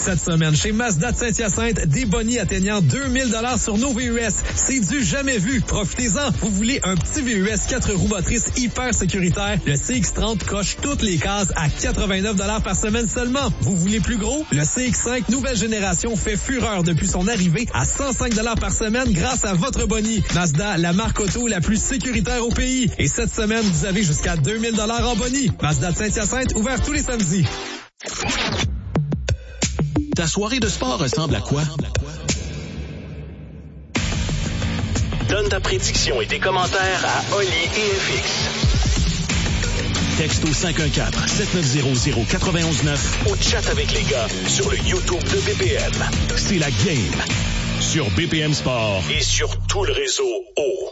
Cette semaine, chez Mazda de Saint-Hyacinthe, des bonnies atteignant 2000 $ sur nos VUS. C'est du jamais vu. Profitez-en. Vous voulez un petit VUS 4 roues motrices hyper sécuritaire? Le CX-30 coche toutes les cases à 89 $ par semaine seulement. Vous voulez plus gros? Le CX-5 nouvelle génération fait fureur depuis son arrivée à 105 $ par semaine grâce à votre bonnie. Mazda, la marque auto la plus sécuritaire au pays. Et cette semaine, vous avez jusqu'à 2000 $ en bonnie. Mazda de Saint-Hyacinthe, ouvert tous les samedis. Ta soirée de sport ressemble à quoi? Donne ta prédiction et tes commentaires à Oli et FX. Texto 514-7900-919 Au chat avec les gars sur le YouTube de BPM. C'est la game sur BPM Sport Et sur tout le réseau O.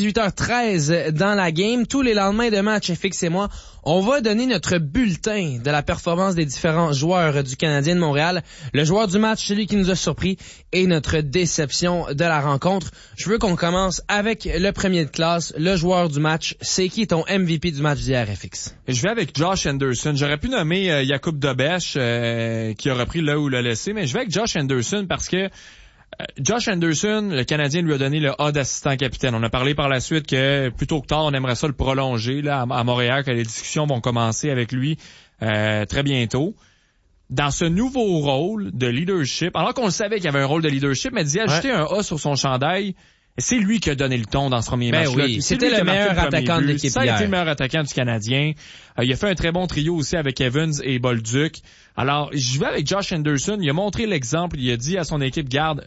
18h13 dans la game. Tous les lendemains de match, FX et moi, on va donner notre bulletin de la performance des différents joueurs du Canadien de Montréal. Le joueur du match, celui qui nous a surpris, et notre déception de la rencontre. Je veux qu'on commence avec le premier de classe, le joueur du match. C'est qui ton MVP du match d'hier, FX? Je vais avec Josh Anderson. J'aurais pu nommer Jakub Dobeš, qui a repris là où l'a laissé, mais je vais avec Josh Anderson parce que Josh Anderson, le Canadien lui a donné le A d'assistant capitaine. On a parlé par la suite que plus tôt que tard, on aimerait ça le prolonger là à Montréal, que les discussions vont commencer avec lui très bientôt. Dans ce nouveau rôle de leadership, alors qu'on le savait qu'il y avait un rôle de leadership, mais d'y ajouter un A sur son chandail, c'est lui qui a donné le ton dans ce premier match-là. Oui, c'était le meilleur attaquant de l'équipe. Ça a été le meilleur attaquant du Canadien. Il a fait un très bon trio aussi avec Evans et Bolduc. Alors, je vais avec Josh Anderson. Il a montré l'exemple. Il a dit à son équipe, garde,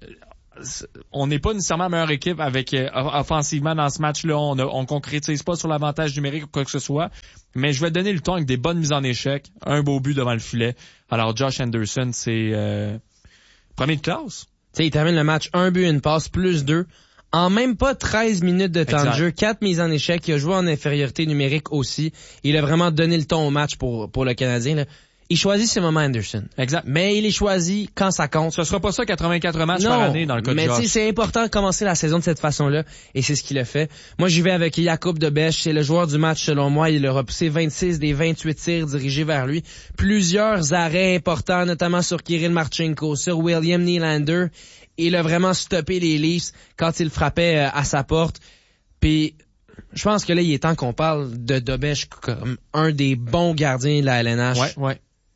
on n'est pas nécessairement la meilleure équipe avec offensivement dans ce match-là. On concrétise pas sur l'avantage numérique ou quoi que ce soit. Mais je vais donner le ton avec des bonnes mises en échec. Un beau but devant le filet. Alors, Josh Anderson, c'est premier de classe. Tu sais, il termine le match 1 but, une passe, plus 2. En même pas 13 minutes de temps de jeu, 4 mises en échec, il a joué en infériorité numérique aussi. Il a vraiment donné le ton au match pour le Canadien, là. Il choisit ses moments, Anderson. Exact. Mais il les choisit quand ça compte. Ce sera pas ça 84 matchs par année dans le cas de Josh. Mais tu sais, c'est important de commencer la saison de cette façon-là, et c'est ce qu'il a fait. Moi, j'y vais avec Jakub Dobeš. C'est le joueur du match, selon moi. Il a repoussé 26 des 28 tirs dirigés vers lui. Plusieurs arrêts importants, notamment sur Kirill Marchenko, sur William Nylander. Il a vraiment stoppé les Leafs quand il frappait à sa porte. Puis, je pense que là, il est temps qu'on parle de Dobeš comme un des bons gardiens de la LNH. Ouais.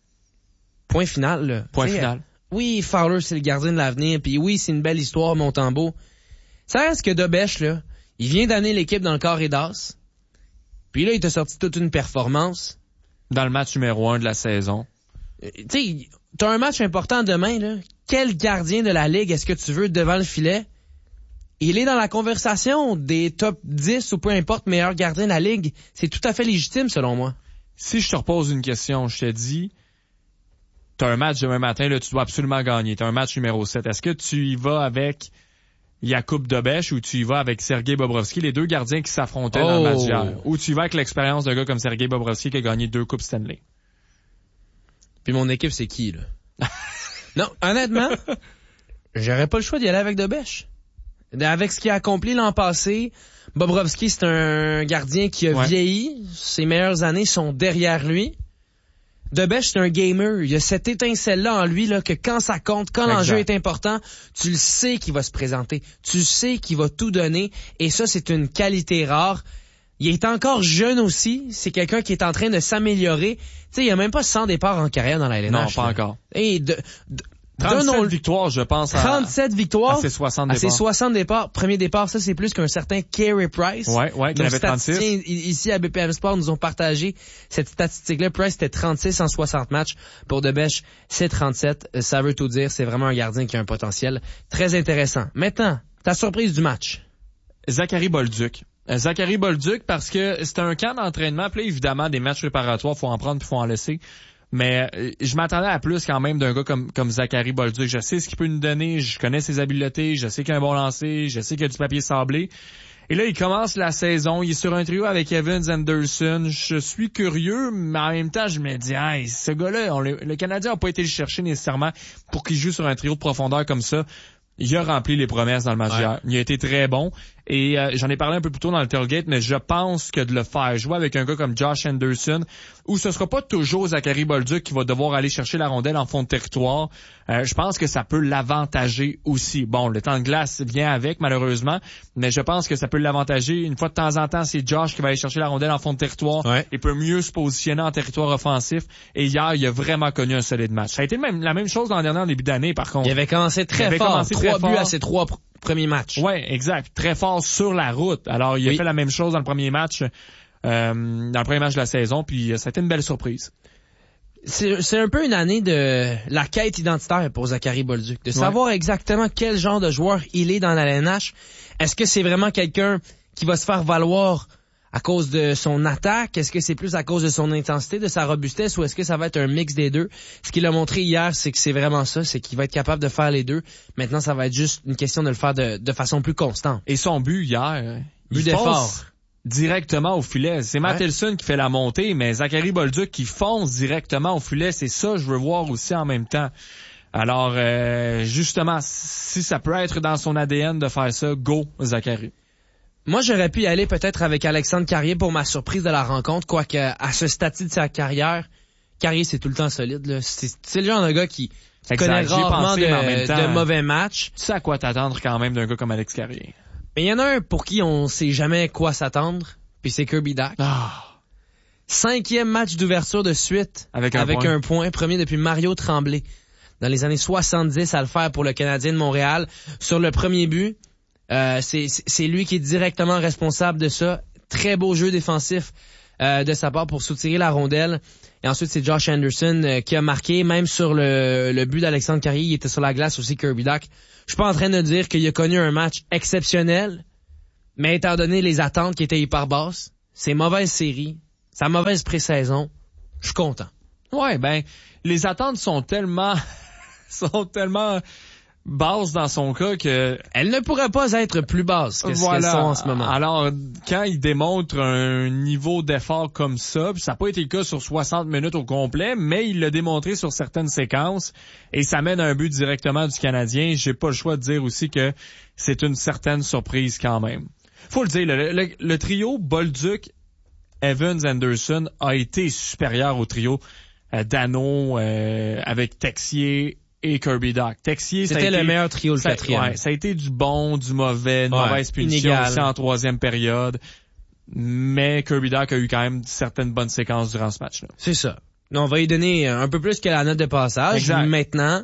Point final, là. Point final. Oui, Fowler, c'est le gardien de l'avenir, puis oui, c'est une belle histoire, Montembeault. Ça reste que Dobeš, là, il vient d'amener l'équipe dans le carré d'as. Puis là, il t'a sorti toute une performance. Dans le match numéro 1 de la saison. Tu sais, t'as un match important demain, là. Quel gardien de la Ligue est-ce que tu veux devant le filet? Il est dans la conversation des top 10 ou peu importe meilleurs gardiens de la Ligue. C'est tout à fait légitime, selon moi. Si je te repose une question, je te dis, t'as un match demain matin, là, tu dois absolument gagner. T'as un match numéro 7. Est-ce que tu y vas avec Jakub Dobeš ou tu y vas avec Sergei Bobrovsky, les deux gardiens qui s'affrontaient dans le match d'hier? Ou tu y vas avec l'expérience d'un gars comme Sergei Bobrovsky qui a gagné 2 Coupes Stanley? Puis mon équipe, c'est qui, là? Non, honnêtement, j'aurais pas le choix d'y aller avec Dobeš. Avec ce qu'il a accompli l'an passé, Bobrovsky, c'est un gardien qui a vieilli. Ses meilleures années sont derrière lui. Dobeš, c'est un gamer. Il y a cette étincelle-là en lui, là, que quand ça compte, quand l'enjeu est important, tu le sais qu'il va se présenter. Tu sais qu'il va tout donner. Et ça, c'est une qualité rare. Il est encore jeune aussi. C'est quelqu'un qui est en train de s'améliorer. Tu sais, il y a même pas 100 départs en carrière dans la LNH. Non, pas encore. Et 37 victoires, je pense. 37 victoires. À ses 60 départs. À ses 60 départs. Premier départ, ça, c'est plus qu'un certain Carey Price. Ouais, qui avait 36. Ici, à BPM Sport, nous ont partagé cette statistique-là. Price, c'était 36 en 60 matchs. Pour Dobeš, c'est 37. Ça veut tout dire. C'est vraiment un gardien qui a un potentiel très intéressant. Maintenant, ta surprise du match. Zachary Bolduc. Zachary Bolduc, parce que c'était un camp d'entraînement. Puis là, évidemment, des matchs préparatoires, faut en prendre puis faut en laisser. Mais je m'attendais à plus quand même d'un gars comme Zachary Bolduc. Je sais ce qu'il peut nous donner, je connais ses habiletés, je sais qu'il a un bon lancer, je sais qu'il a du papier sablé. Et là, il commence la saison, il est sur un trio avec Evans Anderson. Je suis curieux, mais en même temps, je me dis, hey, ce gars-là, le Canadien n'a pas été le chercher nécessairement pour qu'il joue sur un trio de profondeur comme ça. Il a rempli les promesses dans le match d'hier. Il a été très bon. Et j'en ai parlé un peu plus tôt dans le tailgate, mais je pense que de le faire jouer avec un gars comme Josh Anderson, où ce sera pas toujours Zachary Bolduc qui va devoir aller chercher la rondelle en fond de territoire, je pense que ça peut l'avantager aussi. Bon, le temps de glace vient avec, malheureusement, mais je pense que ça peut l'avantager. Une fois de temps en temps, c'est Josh qui va aller chercher la rondelle en fond de territoire. Ouais. Il peut mieux se positionner en territoire offensif. Et hier, il a vraiment connu un solide match. Ça a été la même chose l'an dernier en début d'année, par contre. Il avait commencé très fort. 3 buts à ses 3 premiers matchs. Ouais, exact. Très fort sur la route. Alors, il a fait la même chose dans le premier match, de la saison, puis ça a été une belle surprise. C'est un peu une année de la quête identitaire pour Zachary Bolduc, de savoir exactement quel genre de joueur il est dans la LNH. Est-ce que c'est vraiment quelqu'un qui va se faire valoir à cause de son attaque? Est-ce que c'est plus à cause de son intensité, de sa robustesse, ou est-ce que ça va être un mix des deux? Ce qu'il a montré hier, c'est que c'est vraiment ça, c'est qu'il va être capable de faire les deux. Maintenant, ça va être juste une question de le faire de façon plus constante. Et son but hier, but d'effort. Directement au filet. C'est Matt Hilson qui fait la montée, mais Zachary Bolduc qui fonce directement au filet. C'est ça que je veux voir aussi en même temps. Alors, justement, si ça peut être dans son ADN de faire ça, go, Zachary. Moi, j'aurais pu y aller peut-être avec Alexandre Carrier pour ma surprise de la rencontre, quoique à ce stade de sa carrière, Carrier, c'est tout le temps solide, là. C'est le genre de gars qui connaît rarement de mauvais matchs. Tu sais à quoi t'attendre quand même d'un gars comme Alex Carrier. Mais il y en a un pour qui on sait jamais quoi s'attendre, puis c'est Kirby Dach. 5e match d'ouverture de suite avec un point, premier depuis Mario Tremblay dans les années 70 à le faire pour le Canadien de Montréal. Sur le premier but, c'est lui qui est directement responsable de ça. Très beau jeu défensif de sa part pour soutirer la rondelle. Et ensuite, c'est Josh Anderson qui a marqué. Même sur le but d'Alexandre Carrier, il était sur la glace aussi, Kirby Dach. Je suis pas en train de dire qu'il a connu un match exceptionnel, mais étant donné les attentes qui étaient hyper basses, ses mauvaises séries, sa mauvaise pré-saison, je suis content. Ouais, ben, les attentes sont tellement basses dans son cas que... Elles ne pourraient pas être plus basses que ce qu'elles sont en ce moment. Alors, quand il démontre un niveau d'effort comme ça, puis ça n'a pas été le cas sur 60 minutes au complet, mais il l'a démontré sur certaines séquences, et ça mène à un but directement du Canadien, j'ai pas le choix de dire aussi que c'est une certaine surprise quand même. Faut le dire, le trio Bolduc, Evans, Anderson a été supérieur au trio Danault avec Texier et Kirby Dach. Texier, c'était le meilleur trio, le quatrième. Ouais, ça a été du bon, du mauvais, une mauvaise punition aussi en troisième période. Mais Kirby Dach a eu quand même certaines bonnes séquences durant ce match-là. C'est ça. On va y donner un peu plus que la note de passage. Exact. Maintenant,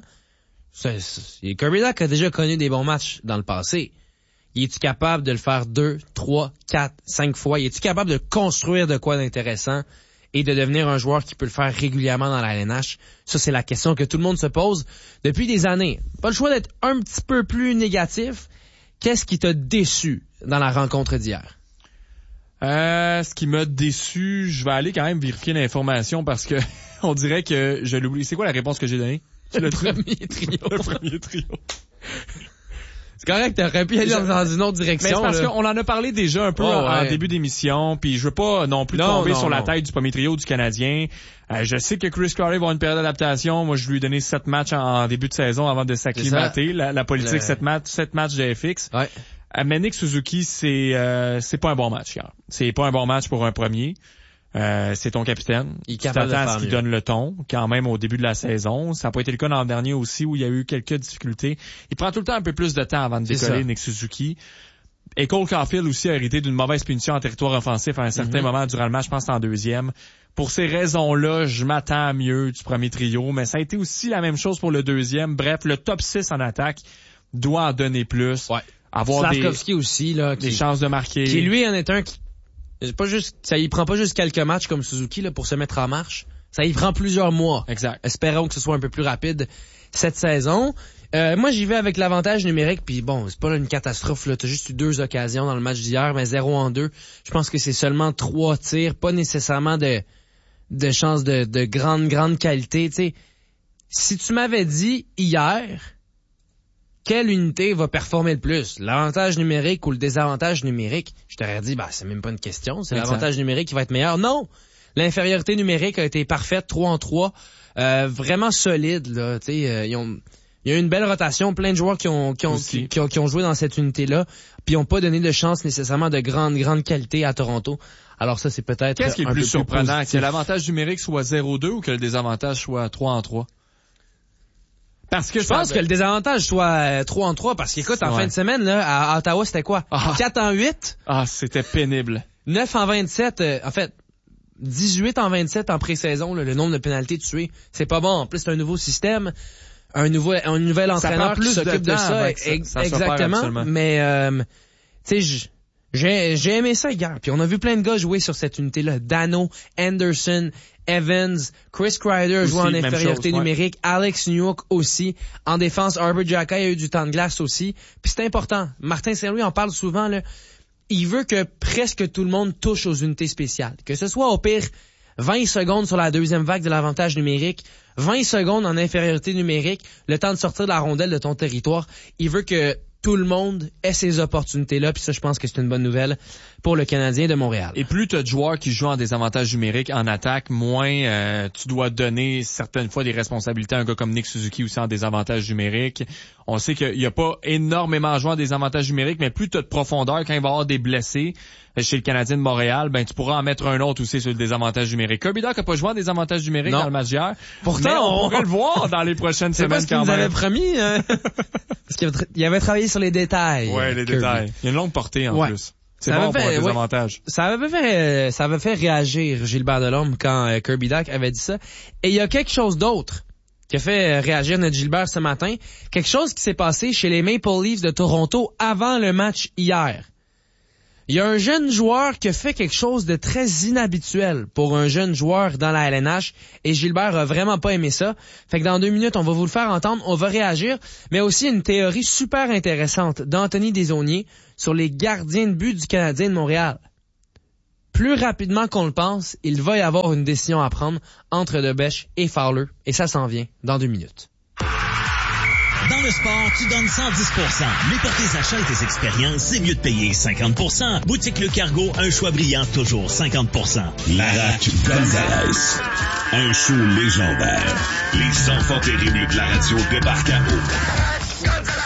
Kirby Dach a déjà connu des bons matchs dans le passé. Es-tu capable de le faire 2, 3, 4, 5 fois? Es-tu capable de construire de quoi d'intéressant et de devenir un joueur qui peut le faire régulièrement dans la LNH? Ça, c'est la question que tout le monde se pose depuis des années. Pas le choix d'être un petit peu plus négatif. Qu'est-ce qui t'a déçu dans la rencontre d'hier? Ce qui m'a déçu, je vais aller quand même vérifier l'information parce que on dirait que je l'oublie. C'est quoi la réponse que j'ai donnée? Le premier trio. Le premier trio. C'est correct, t'aurais pu aller dans une autre direction. Mais c'est parce qu'on en a parlé déjà un peu en début d'émission, puis je veux pas non plus tomber sur la tête du premier trio du Canadien. Je sais que Chris Crowley va avoir une période d'adaptation. Moi, je lui ai donné 7 matchs en début de saison avant de s'acclimater. La politique, 7 matchs de FX. Ouais. Mais Nick Suzuki, c'est pas un bon match hier. C'est pas un bon match pour un premier. C'est ton capitaine. Il est capable de faire à ce qu'il donne le ton, quand même, au début de la saison. Ça n'a pas été le cas l'an dernier aussi, où il y a eu quelques difficultés. Il prend tout le temps un peu plus de temps avant de décoller, Nick Suzuki. Et Cole Caulfield aussi a hérité d'une mauvaise punition en territoire offensif à un certain moment durant le match, je pense que c'est en deuxième. Pour ces raisons-là, je m'attends à mieux du premier trio, mais ça a été aussi la même chose pour le deuxième. Bref, le top 6 en attaque doit en donner plus. Ouais. Avoir Slavkovski aussi, là, des chances de marquer. Qui lui en est un qui... C'est pas juste, ça y prend pas juste quelques matchs comme Suzuki là pour se mettre en marche. Ça y prend plusieurs mois. Exact. Espérons que ce soit un peu plus rapide cette saison. Moi, j'y vais avec l'avantage numérique, puis bon, c'est pas là une catastrophe là. T'as juste eu 2 occasions dans le match d'hier, mais 0 en 2. Je pense que c'est seulement 3 tirs, pas nécessairement de chances de grande qualité. Tu sais, si tu m'avais dit hier quelle unité va performer le plus? L'avantage numérique ou le désavantage numérique? Je t'aurais dit, c'est même pas une question. C'est l'avantage numérique qui va être meilleur. Non! L'infériorité numérique a été parfaite, 3 en 3. Vraiment solide, là. Tu sais, Il y a eu une belle rotation, plein de joueurs qui ont joué dans cette unité-là, puis n'ont pas donné de chance nécessairement de grande qualité à Toronto. Alors ça, c'est peut-être Qu'est-ce qui est un plus peu surprenant? positif. Que l'avantage numérique soit 0-2 ou que le désavantage soit 3-3? Parce que Je pense que le désavantage soit 3-3, parce qu'écoute, en fin de semaine, là, à Ottawa, c'était quoi? 4-8? Ah, c'était pénible. 9-27, en fait, 18-27 en pré-saison, là, le nombre de pénalités tuées. C'est pas bon. En plus, c'est un nouveau système. Un nouvel entraîneur qui s'occupe de ça. Exactement. Mais, tu sais, j'ai aimé ça hier. Puis on a vu plein de gars jouer sur cette unité-là. Dano, Anderson, Evans, Chris Kreider joue en infériorité numérique. Alex Newhook aussi. En défense, Arbor Xhekaj a eu du temps de glace aussi. Puis c'est important. Martin Saint-Louis en parle souvent, là. Il veut que presque tout le monde touche aux unités spéciales. Que ce soit au pire 20 secondes sur la deuxième vague de l'avantage numérique, 20 secondes en infériorité numérique, le temps de sortir de la rondelle de ton territoire. Il veut que tout le monde ait ces opportunités-là, puis ça, je pense que c'est une bonne nouvelle pour le Canadien de Montréal. Et plus tu as de joueurs qui jouent en désavantage numérique en attaque, moins tu dois donner certaines fois des responsabilités à un gars comme Nick Suzuki aussi en désavantage numérique. On sait qu'il n'y a pas énormément de joueurs en désavantage numérique, mais plus tu as de profondeur quand il va y avoir des blessés chez le Canadien de Montréal, ben tu pourras en mettre un autre aussi sur le désavantage numérique. Kirby Dach n'a pas joué en désavantage numérique dans le match d'hier. Pourtant, on pourrait le voir dans les prochaines semaines quand même. C'est pas ce qu'il nous avait promis. Hein? Parce qu'il avait travaillé sur les détails. Ouais, les détails. Il y a une longue portée en plus. C'est bon pour un désavantage. Ça avait fait réagir Gilbert Delorme quand Kirby Dach avait dit ça. Et il y a quelque chose d'autre qui a fait réagir notre Gilbert ce matin. Quelque chose qui s'est passé chez les Maple Leafs de Toronto avant le match hier. Il y a un jeune joueur qui a fait quelque chose de très inhabituel pour un jeune joueur dans la LNH et Gilbert a vraiment pas aimé ça. Fait que dans 2 minutes, on va vous le faire entendre, on va réagir, mais aussi une théorie super intéressante d'Anthony Desaulniers sur les gardiens de but du Canadien de Montréal. Plus rapidement qu'on le pense, il va y avoir une décision à prendre entre Debèche et Fowler et ça s'en vient dans 2 minutes. Dans le sport, tu donnes 110%. Mais pour tes achats et tes expériences, c'est mieux de payer 50%. Boutique Le Cargo, un choix brillant, toujours 50%. Larac Gonzalez. Un show légendaire. Les enfants terribles de la radio débarquent à eau.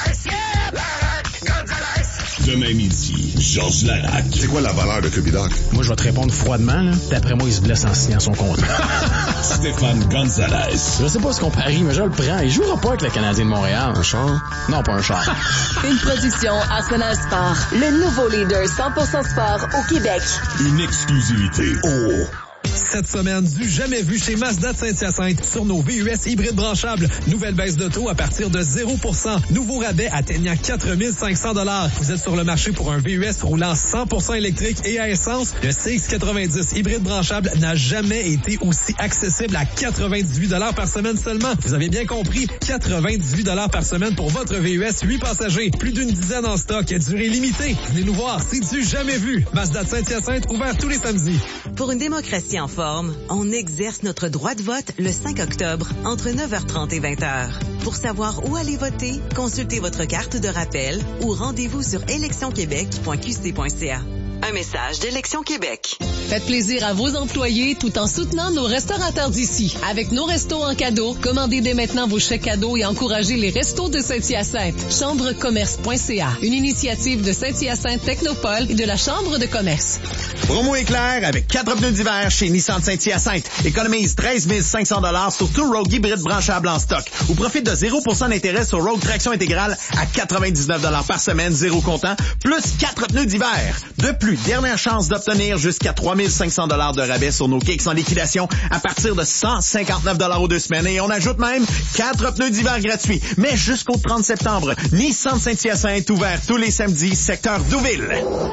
Demain midi, Georges Larac. C'est quoi la valeur de Kirby Dach? Moi, je vais te répondre froidement, là. D'après moi, il se blesse en signant son contrat. Stéphane Gonzalez. Je sais pas ce qu'on parie, mais je le prends. Il jouera pas avec le Canadien de Montréal. Un char? Non, pas un char. Une production Arsenal Sport. Le nouveau leader 100% sport au Québec. Une exclusivité. Oh! Cette semaine, du jamais vu chez Mazda de Saint-Hyacinthe sur nos VUS hybrides branchables. Nouvelle baisse de taux à partir de 0%. Nouveau rabais atteignant 4 500 $. Vous êtes sur le marché pour un VUS roulant 100% électrique et à essence. Le CX90 hybride branchable n'a jamais été aussi accessible à 98 $ par semaine seulement. Vous avez bien compris, 98 $ par semaine pour votre VUS 8 passagers. Plus d'une dizaine en stock à durée limitée. Venez nous voir, c'est du jamais vu. Mazda de Saint-Hyacinthe, ouvert tous les samedis. Pour une démocratie en forme, on exerce notre droit de vote le 5 octobre entre 9h30 et 20h. Pour savoir où aller voter, consultez votre carte de rappel ou rendez-vous sur électionquebec.qc.ca. Un message d'Élection Québec. Faites plaisir à vos employés tout en soutenant nos restaurateurs d'ici. Avec nos restos en cadeau, commandez dès maintenant vos chèques cadeaux et encouragez les restos de Saint-Hyacinthe. Chambrecommerce.ca, une initiative de Saint-Hyacinthe Technopole et de la Chambre de commerce. Promo éclair avec 4 pneus d'hiver chez Nissan Saint-Hyacinthe. Économise 13 500 $ sur tout Rogue hybride branchable en stock. Ou profite de 0% d'intérêt sur Rogue traction intégrale à 99 $ par semaine, 0 comptant, plus 4 pneus d'hiver. De plus, dernière chance d'obtenir jusqu'à 3 500 $ de rabais sur nos kicks en liquidation à partir de 159 $ aux 2 semaines. Et on ajoute même 4 pneus d'hiver gratuits. Mais jusqu'au 30 septembre, Nissan Saint-Hyacinthe ouvert tous les samedis, secteur Douville.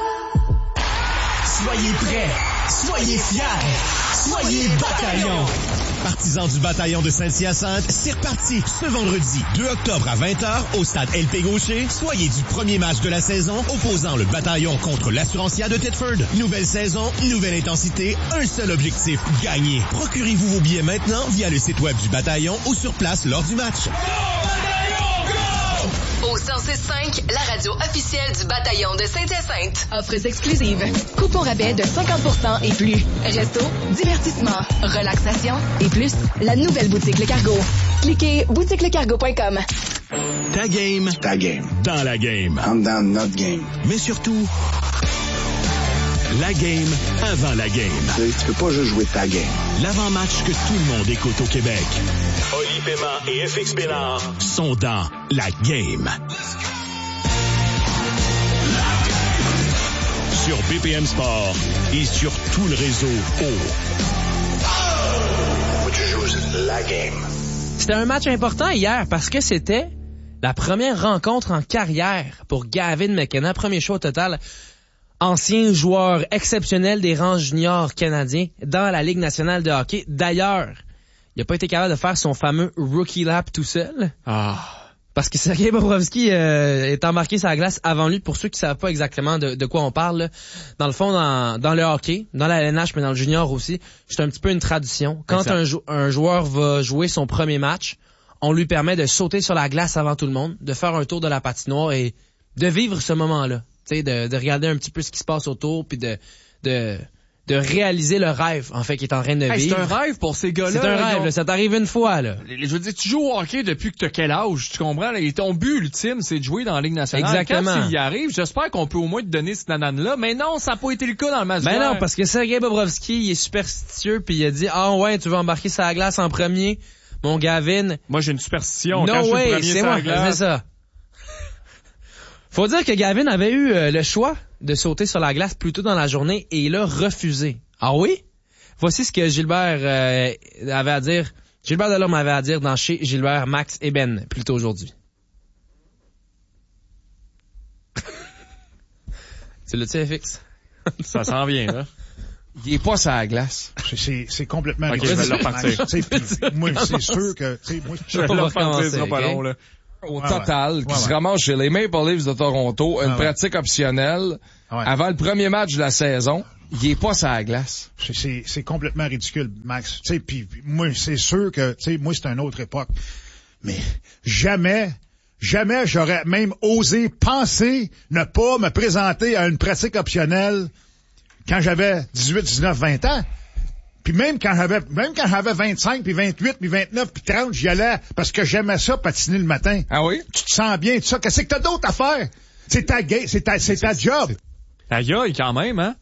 Soyez prêts, soyez fiers, soyez bataillon. Partisans du bataillon de Saint-Hyacinthe, c'est reparti ce vendredi 2 octobre à 20h au stade LP Gaucher. Soyez du premier match de la saison opposant le bataillon contre l'Assurancia de Thetford. Nouvelle saison, nouvelle intensité, un seul objectif, gagner. Procurez-vous vos billets maintenant via le site web du bataillon ou sur place lors du match. Au 106.5, la radio officielle du bataillon de Saint-Hyacinthe. Offres exclusives. Coupons rabais de 50% et plus. Resto, divertissement, relaxation et plus. La nouvelle boutique Le Cargo. Cliquez boutiquelecargo.com. Ta game. Ta game. Dans la game. I'm down notre game. Mais surtout, la game avant la game. Tu peux pas juste jouer ta game. L'avant-match que tout le monde écoute au Québec. Oli Paiement et FX Bénard sont dans la game. Sur BPM Sport et sur tout le réseau Faut que tu joues la game. C'était un match important hier parce que c'était la première rencontre en carrière pour Gavin McKenna. Premier choix au total. Ancien joueur exceptionnel des rangs juniors canadiens dans la Ligue nationale de hockey. D'ailleurs, il n'a pas été capable de faire son fameux rookie lap tout seul. Parce que Sergei Bobrovsky est embarqué sur la glace avant lui. Pour ceux qui savent pas exactement de quoi on parle, là. Dans le fond, dans le hockey, dans la LNH, mais dans le junior aussi, c'est un petit peu une tradition. Quand un joueur va jouer son premier match, on lui permet de sauter sur la glace avant tout le monde, de faire un tour de la patinoire et de vivre ce moment-là. Tu sais, de regarder un petit peu ce qui se passe autour, puis de réaliser le rêve, en fait, qu'il est en train de vivre. C'est un rêve pour ces gars-là. C'est un rêve, là, ça t'arrive une fois, là. Je veux dire, tu joues au hockey depuis que t'as quel âge, tu comprends? Là, et ton but ultime, c'est de jouer dans la Ligue nationale. Exactement. Quand tu y arrives, j'espère qu'on peut au moins te donner cette nanane-là, mais non, ça n'a pas été le cas dans le match. Ben non, parce que Sergei Bobrovsky, il est superstitieux, puis il a dit, ouais, tu veux embarquer sur la glace en premier, mon Gavin. Moi, j'ai une superstition. No quand way, je suis le premier c'est sur moi la qui glace. fais ça. Faut dire que Gavin avait eu le choix de sauter sur la glace plus tôt dans la journée et il a refusé. Ah oui? Voici ce que Gilbert avait à dire. Gilbert Delorme avait à dire dans Chez Gilbert, Max et Ben plus tôt aujourd'hui. Tu l'as-tu, FX? Ça s'en vient, là. Il est pas sur la glace. C'est complètement... Ok, je vais le repartir. Moi, c'est sûr que... Moi, je vais le repartir, ce sera pas long, là. Au total, qui se ramasse chez les Maple Leafs de Toronto, une pratique optionnelle avant le premier match de la saison. Il est pas sur la glace. C'est complètement ridicule, Max. Tu sais, puis moi, c'est sûr que, tu sais, moi, c'est une autre époque. Mais jamais j'aurais même osé penser ne pas me présenter à une pratique optionnelle quand j'avais 18, 19, 20 ans. Puis même quand j'avais 25, puis 28, puis 29, puis 30, j'y allais parce que j'aimais ça patiner le matin. Ah oui? Tu te sens bien, tout ça. Qu'est-ce que t'as d'autre à faire? C'est ta job. Aïe, quand même, hein?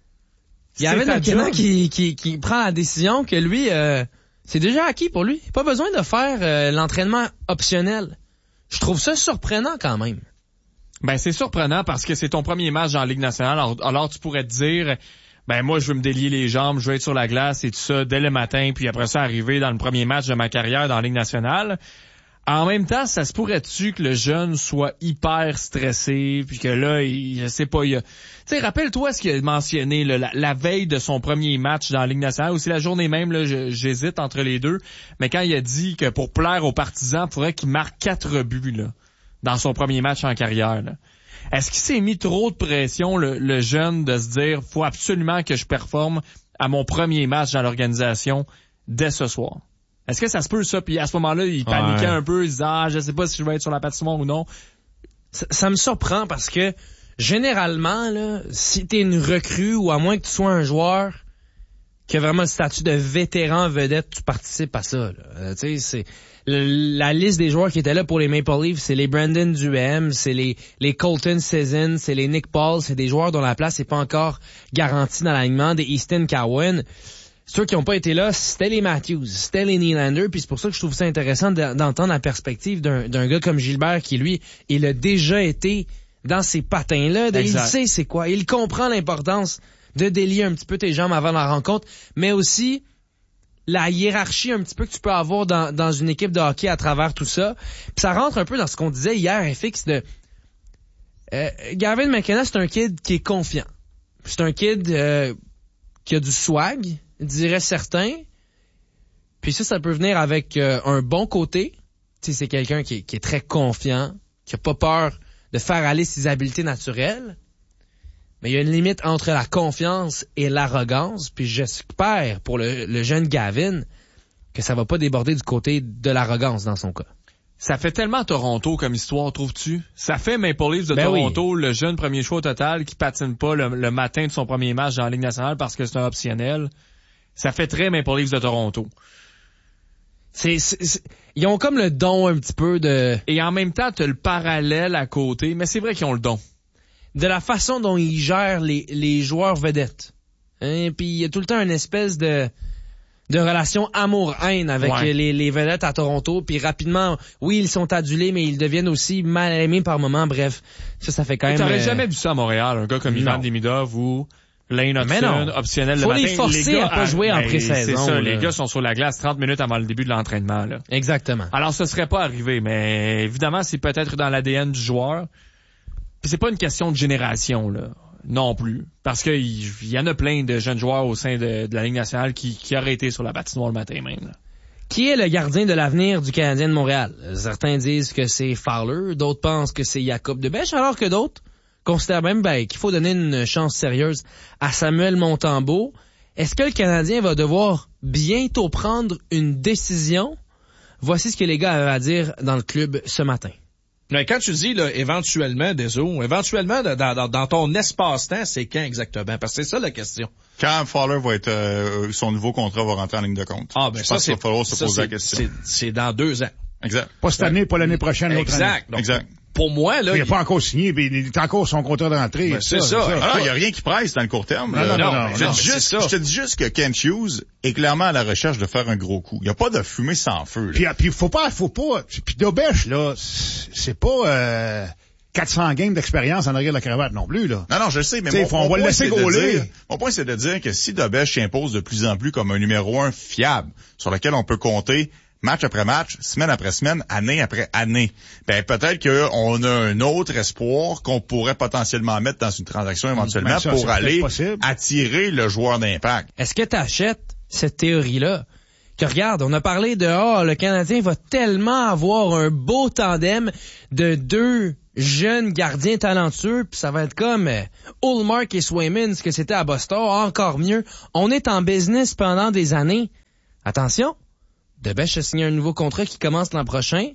Il y avait quelqu'un qui prend la décision que lui, c'est déjà acquis pour lui. Pas besoin de faire l'entraînement optionnel. Je trouve ça surprenant quand même. Ben, c'est surprenant parce que c'est ton premier match dans la Ligue nationale. Alors tu pourrais te dire, ben moi, je veux me délier les jambes, je veux être sur la glace et tout ça dès le matin, puis après ça, arriver dans le premier match de ma carrière dans la Ligue nationale. En même temps, ça se pourrait-tu que le jeune soit hyper stressé, puis que là, je sais pas, tu sais, rappelle-toi ce qu'il a mentionné là, la veille de son premier match dans la Ligue nationale, ou c'est la journée même, là, j'hésite entre les deux, mais quand il a dit que pour plaire aux partisans, il faudrait qu'il marque 4 buts là, dans son premier match en carrière. Là. Est-ce qu'il s'est mis trop de pression, le jeune, de se dire, faut absolument que je performe à mon premier match dans l'organisation dès ce soir? Est-ce que ça se peut, ça? Puis à ce moment-là, il paniquait un peu, il disait, je sais pas si je vais être sur la patinoire ou non. Ça me surprend parce que, généralement, là, si t'es une recrue ou à moins que tu sois un joueur qui a vraiment le statut de vétéran vedette, tu participes à ça, là. Tu sais, c'est, la liste des joueurs qui étaient là pour les Maple Leafs, c'est les Brandon Duhem, c'est les Colton Sissons, c'est les Nick Paul, c'est des joueurs dont la place n'est pas encore garantie dans l'alignement, des Easton Cowan. Ceux qui n'ont pas été là, c'était les Matthews, c'était les Nylander, puis c'est pour ça que je trouve ça intéressant d'entendre la perspective d'un gars comme Gilbert qui, lui, il a déjà été dans ces patins-là. Il sait c'est quoi. Il comprend l'importance de délier un petit peu tes jambes avant la rencontre, mais aussi la hiérarchie un petit peu que tu peux avoir dans une équipe de hockey à travers tout ça. Puis ça rentre un peu dans ce qu'on disait hier, FX, de Gavin McKenna, c'est un kid qui est confiant. C'est un kid qui a du swag, dirait certains. Puis ça peut venir avec un bon côté. Tu sais, c'est quelqu'un qui est très confiant, qui a pas peur de faire aller ses habiletés naturelles. Mais il y a une limite entre la confiance et l'arrogance. Puis j'espère pour le jeune Gavin que ça va pas déborder du côté de l'arrogance dans son cas. Ça fait tellement Toronto comme histoire, trouves-tu? Ça fait Maple Leafs de Toronto, le jeune premier choix au total qui patine pas le matin de son premier match dans la Ligue nationale parce que c'est un optionnel. Ça fait très Maple Leafs de Toronto. Ils ont comme le don un petit peu de... Et en même temps, t'as le parallèle à côté, mais c'est vrai qu'ils ont le don. De la façon dont ils gèrent les joueurs vedettes. Hein? Puis il y a tout le temps une espèce de relation amour-haine avec les vedettes à Toronto. Puis rapidement, oui, ils sont adulés, mais ils deviennent aussi mal aimés par moments. Bref, ça fait quand même... T'aurais jamais vu ça à Montréal, un gars comme Ivan Demidov ou Lane Hudson, optionnel le matin. Faut les forcer à pas jouer en pré-saison. C'est ça, là. les gars sont sur la glace 30 minutes avant le début de l'entraînement. Là. Exactement. Alors, ce serait pas arrivé, mais évidemment, c'est peut-être dans l'ADN du joueur. Puis c'est pas une question de génération, là. Non plus. Parce que il y en a plein de jeunes joueurs au sein de la Ligue nationale qui auraient été sur la patinoire le matin même. Là. Qui est le gardien de l'avenir du Canadien de Montréal? Certains disent que c'est Fowler, d'autres pensent que c'est Jacob Debèche, alors que d'autres considèrent même qu'il faut donner une chance sérieuse à Samuel Montembeault. Est-ce que le Canadien va devoir bientôt prendre une décision? Voici ce que les gars avaient à dire dans le club ce matin. Mais quand tu dis là, éventuellement, dans ton espace-temps, c'est quand exactement? Parce que c'est ça la question. Quand Fowler va être son nouveau contrat va rentrer en ligne de compte. Ah ben ça, il va falloir se poser la question. C'est dans 2 ans. Exact. Pas cette année, pas l'année prochaine, l'autre année. Donc, exact. Pour moi, là. Il n'a pas encore signé, mais il est encore son contrat d'entrée. Ben, c'est ça. Il n'y a rien qui presse dans le court terme. Non. Je te dis juste que Kent Hughes est clairement à la recherche de faire un gros coup. Il n'y a pas de fumée sans feu. Là. Puis faut pas. Puis Dobèche, là, c'est pas 400 games d'expérience en arrière de la cravate non plus, là. Non, je le sais, mais on va le laisser gauler. Mon point, c'est de dire que si Dobèche s'impose de plus en plus comme un numéro 1 fiable, sur lequel on peut compter match après match, semaine après semaine, année après année, ben peut-être qu'on a un autre espoir qu'on pourrait potentiellement mettre dans une transaction éventuellement pour aller attirer le joueur d'impact. Est-ce que tu achètes cette théorie-là? Que regarde, on a parlé de le Canadien va tellement avoir un beau tandem de 2 jeunes gardiens talentueux, puis ça va être comme Ullmark et Swayman, ce que c'était à Boston, encore mieux. On est en business pendant des années. Attention! Debèche a signé un nouveau contrat qui commence l'an prochain.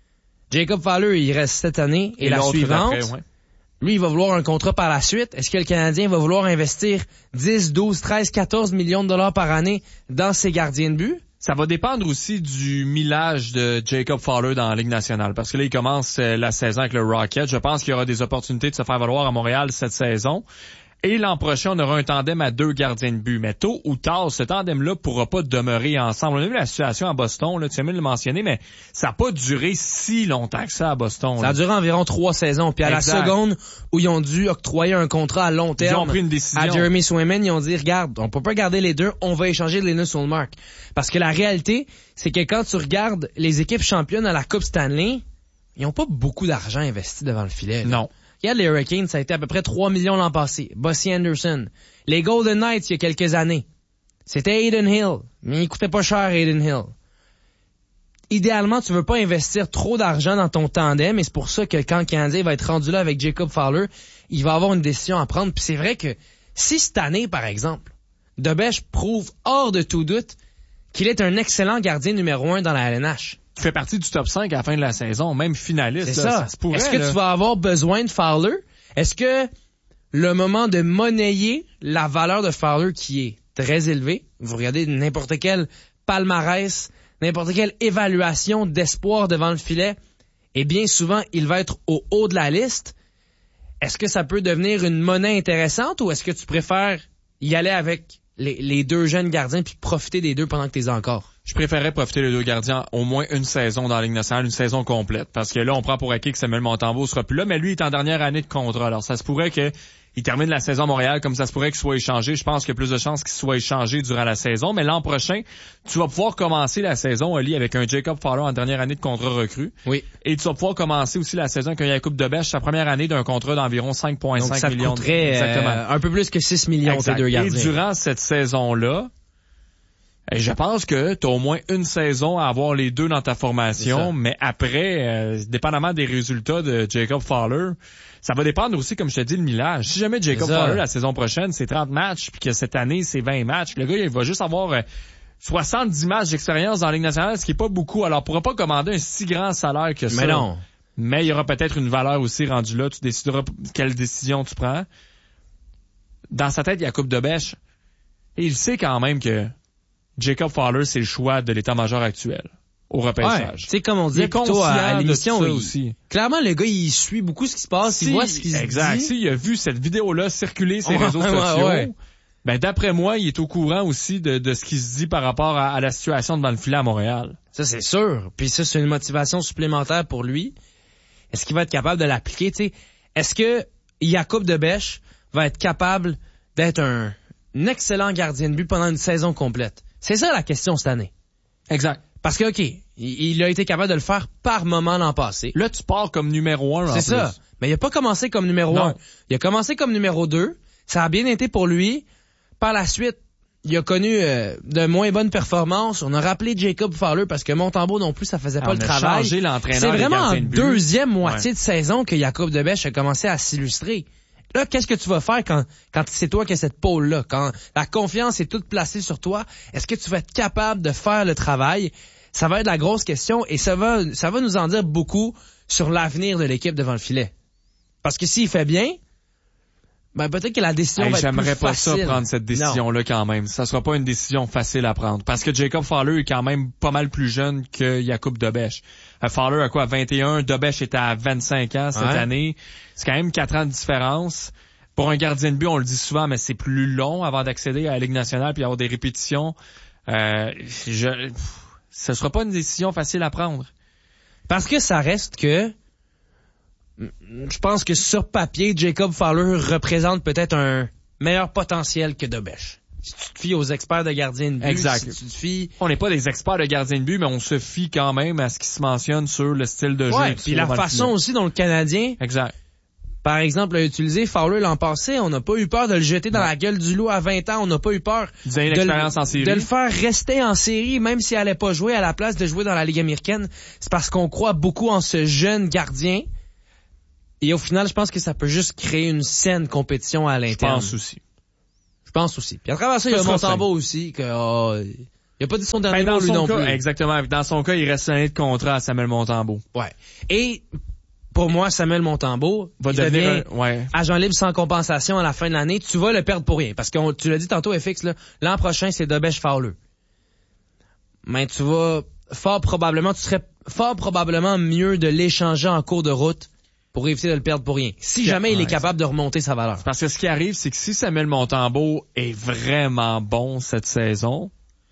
Jacob Fowler, il reste cette année et la suivante. Lui, il va vouloir un contrat par la suite. Est-ce que le Canadien va vouloir investir 10, 12, 13, 14 millions de dollars par année dans ses gardiens de but? Ça va dépendre aussi du millage de Jacob Fowler dans la Ligue nationale. Parce que là, il commence la saison avec le Rocket. Je pense qu'il y aura des opportunités de se faire valoir à Montréal cette saison. Et l'an prochain, on aura un tandem à 2 gardiens de but. Mais tôt ou tard, ce tandem-là pourra pas demeurer ensemble. On a vu la situation à Boston, là, tu as même le mentionné, mais ça n'a pas duré si longtemps que ça à Boston. Ça a duré environ 3 saisons. Puis à la seconde où ils ont dû octroyer un contrat à long terme, ils ont pris une décision. À Jeremy Swayman, ils ont dit, regarde, on peut pas garder les deux, on va échanger de Linus Ullmark. Parce que la réalité, c'est que quand tu regardes les équipes championnes à la Coupe Stanley, ils ont pas beaucoup d'argent investi devant le filet. Là. Non. Regarde les Hurricanes, ça a été à peu près 3 millions l'an passé. Bossy Anderson. Les Golden Knights, il y a quelques années. C'était Adin Hill. Mais il coûtait pas cher, Adin Hill. Idéalement, tu veux pas investir trop d'argent dans ton tandem, et c'est pour ça que quand le Canadien va être rendu là avec Jacob Fowler, il va avoir une décision à prendre. Puis c'est vrai que si cette année, par exemple, Debèche prouve hors de tout doute qu'il est un excellent gardien numéro 1 dans la LNH. Qui fait partie du top 5 à la fin de la saison, même finaliste. C'est ça. Est-ce que tu vas avoir besoin de Fowler? Est-ce que le moment de monnayer la valeur de Fowler qui est très élevée, vous regardez n'importe quel palmarès, n'importe quelle évaluation d'espoir devant le filet, et bien souvent, il va être au haut de la liste. Est-ce que ça peut devenir une monnaie intéressante ou est-ce que tu préfères y aller avec les 2 jeunes gardiens puis profiter des 2 pendant que tu les as encore? Je préférerais profiter des 2 gardiens au moins une saison dans la Ligue nationale, une saison complète. Parce que là, on prend pour acquis que Samuel Montembeault sera plus là, mais lui, il est en dernière année de contrat. Alors, ça se pourrait qu'il termine la saison à Montréal, comme ça se pourrait qu'il soit échangé. Je pense qu'il y a plus de chances qu'il soit échangé durant la saison. Mais l'an prochain, tu vas pouvoir commencer la saison, Oli, avec un Jacob Fowler en dernière année de contrat recru. Oui. Et tu vas pouvoir commencer aussi la saison avec un Jacob Debèche, sa première année d'un contrat d'environ 5,5 millions. Donc, ça coûterait un peu plus que 6 millions ces 2 gardiens. Et durant cette saison-là, je pense que tu as au moins une saison à avoir les 2 dans ta formation, mais après, dépendamment des résultats de Jacob Fowler, ça va dépendre aussi, comme je te dis, le millage. Si jamais Jacob Fowler, la saison prochaine, c'est 30 matchs, puis que cette année, c'est 20 matchs, le gars, il va juste avoir 70 matchs d'expérience dans la Ligue nationale, ce qui est pas beaucoup. Alors, il pourra pas commander un si grand salaire que ça. Mais non. Mais il y aura peut-être une valeur aussi rendue là. Tu décideras quelle décision tu prends. Dans sa tête, il y a Coupe de Bêche. Et il sait quand même que Jacob Fowler, c'est le choix de l'état-major actuel. au repêchage. Tu sais, comme on disait plutôt à l'émission aussi. Clairement, le gars, il suit beaucoup ce qui se passe, il voit ce qui se dit. Exact. S'il a vu cette vidéo-là circuler sur les réseaux sociaux, ben d'après moi, il est au courant aussi de ce qui se dit par rapport à la situation devant le filet à Montréal. Ça, c'est sûr. Puis ça, c'est une motivation supplémentaire pour lui. Est-ce qu'il va être capable de l'appliquer? Tu sais, est-ce que Jakub Dobeš va être capable d'être un excellent gardien de but pendant une saison complète? C'est ça la question cette année. Exact. Parce que, OK, il a été capable de le faire par moment l'an passé. Là, tu pars comme numéro 1 en plus. C'est ça. Mais il a pas commencé comme numéro 1. Il a commencé comme numéro 2. Ça a bien été pour lui. Par la suite, il a connu de moins bonnes performances. On a rappelé Jacob Fowler parce que Montembeau non plus, ça faisait pas le travail. Changé l'entraîneur. C'est vraiment en deuxième moitié de saison que Jakub Dobeš a commencé à s'illustrer. Là, qu'est-ce que tu vas faire quand c'est toi qui as cette pôle-là? Quand la confiance est toute placée sur toi, est-ce que tu vas être capable de faire le travail? Ça va être la grosse question et ça va nous en dire beaucoup sur l'avenir de l'équipe devant le filet. Parce que s'il fait bien, ben peut-être que la décision va être plus facile. J'aimerais pas ça prendre cette décision-là quand même. Ça sera pas une décision facile à prendre. Parce que Jacob Fowler est quand même pas mal plus jeune que Jakub Dobeš. Fowler a quoi, 21, Dobeš était à 25 ans cette année. C'est quand même 4 ans de différence. Pour un gardien de but, on le dit souvent, mais c'est plus long avant d'accéder à la Ligue nationale puis avoir des répétitions. Ce sera pas une décision facile à prendre. Parce que ça reste que je pense que sur papier, Jacob Fowler représente peut-être un meilleur potentiel que Dobeš. Si tu te fies aux experts de gardiens de but, exact. Si tu te fies... On n'est pas des experts de gardiens de but, mais on se fie quand même à ce qui se mentionne sur le style de jeu. Ouais, puis la façon aussi dont le Canadien, exact. Par exemple, a utilisé Fowler l'an passé, on n'a pas eu peur de le jeter dans la gueule du loup à 20 ans, on n'a pas eu peur en série. De le faire rester en série, même s'il allait pas jouer à la place de jouer dans la Ligue américaine. C'est parce qu'on croit beaucoup en ce jeune gardien. Et au final, je pense que ça peut juste créer une saine compétition à l'interne. Je pense aussi. Puis à travers ça, il y a Montembeau aussi, il a pas dit son dernier mot lui non plus. Exactement. Dans son cas, il reste un année de contrat à Samuel Montembeau. Ouais. Et pour moi, Samuel Montembeau va devenir agent libre sans compensation à la fin de l'année. Tu vas le perdre pour rien. Parce que tu l'as dit tantôt, FX, là, l'an prochain, c'est Dobeš Fowler. Mais tu serais fort probablement mieux de l'échanger en cours de route pour éviter de le perdre pour rien. Si jamais il est capable de remonter sa valeur. Parce que ce qui arrive, c'est que si Samuel Montembeau est vraiment bon cette saison,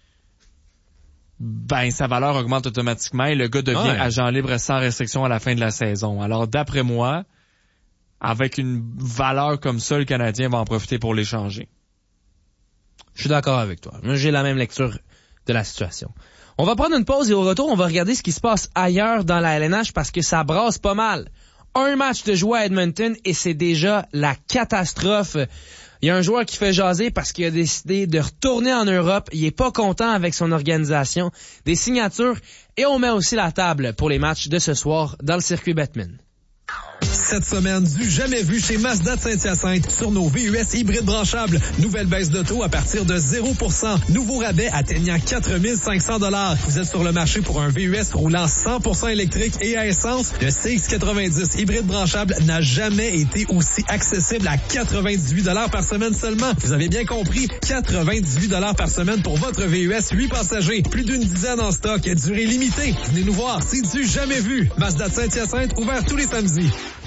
ben sa valeur augmente automatiquement et le gars devient agent libre sans restriction à la fin de la saison. Alors d'après moi, avec une valeur comme ça, le Canadien va en profiter pour l'échanger. Je suis d'accord avec toi. Moi, j'ai la même lecture de la situation. On va prendre une pause et au retour, on va regarder ce qui se passe ailleurs dans la LNH parce que ça brasse pas mal. Un match de jouer à Edmonton et c'est déjà la catastrophe. Il y a un joueur qui fait jaser parce qu'il a décidé de retourner en Europe. Il est pas content avec son organisation, des signatures et on met aussi la table pour les matchs de ce soir dans le circuit Bettman. Cette semaine, du jamais vu chez Mazda de Saint-Hyacinthe sur nos VUS hybrides branchables. Nouvelle baisse de taux à partir de 0%. Nouveau rabais atteignant 4 500 $. Vous êtes sur le marché pour un VUS roulant 100% électrique et à essence. Le CX90 hybride branchable n'a jamais été aussi accessible à 98 $ par semaine seulement. Vous avez bien compris, 98 $ par semaine pour votre VUS 8 passagers. Plus d'une dizaine en stock, durée limitée. Venez nous voir, c'est du jamais vu. Mazda de Saint-Hyacinthe, ouvert tous les samedis.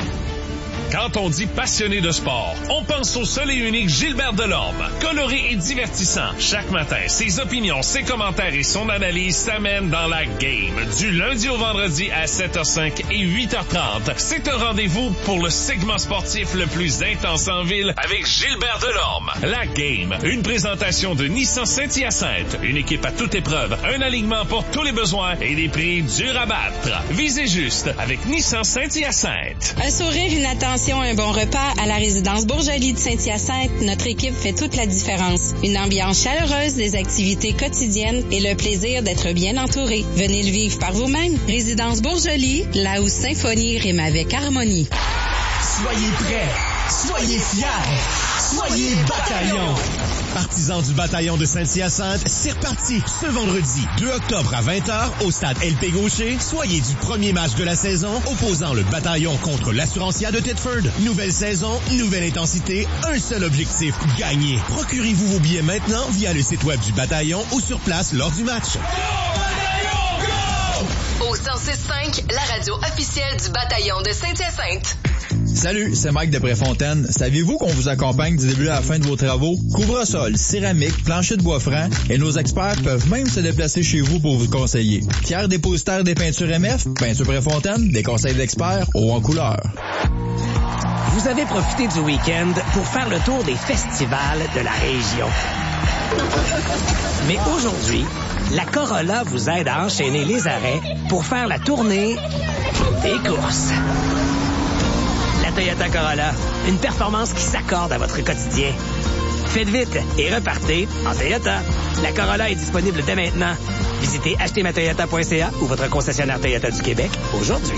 Quand on dit passionné de sport, on pense au seul et unique Gilbert Delorme. Coloré et divertissant, chaque matin, ses opinions, ses commentaires et son analyse s'amènent dans la game. Du lundi au vendredi à 7h05 et 8h30. C'est un rendez-vous pour le segment sportif le plus intense en ville avec Gilbert Delorme. La game, une présentation de Nissan Saint-Hyacinthe. Une équipe à toute épreuve, un alignement pour tous les besoins et des prix durs à battre. Visez juste avec Nissan Saint-Hyacinthe. Un sourire, une attention, un bon repas à la résidence Bourgeois-Lie de Saint-Hyacinthe, notre équipe fait toute la différence. Une ambiance chaleureuse, des activités quotidiennes et le plaisir d'être bien entouré. Venez le vivre par vous-même. Résidence Bourgeois-Lie, là où symphonie rime avec harmonie. Soyez prêts, soyez fiers, soyez bataillons. Partisans du bataillon de Saint-Hyacinthe, c'est reparti ce vendredi 2 octobre à 20h au stade LP Gaucher. Soyez du premier match de la saison opposant le bataillon contre l'Assurancia de Thetford. Nouvelle saison, nouvelle intensité, un seul objectif, gagner. Procurez-vous vos billets maintenant via le site web du bataillon ou sur place lors du match. 106.5, la radio officielle du bataillon de Saint-Hyacinthe. Salut, c'est Mike de Préfontaine. Saviez-vous qu'on vous accompagne du début à la fin de vos travaux? Couvre-sol, céramique, plancher de bois franc et nos experts peuvent même se déplacer chez vous pour vous conseiller. Fier dépositaire des peintures MF, Peinture Préfontaine, des conseils d'experts, haut en couleur. Vous avez profité du week-end pour faire le tour des festivals de la région. Mais aujourd'hui, la Corolla vous aide à enchaîner les arrêts pour faire la tournée des courses. La Toyota Corolla, une performance qui s'accorde à votre quotidien. Faites vite et repartez en Toyota. La Corolla est disponible dès maintenant. Visitez achetermatoyota.ca ou votre concessionnaire Toyota du Québec aujourd'hui.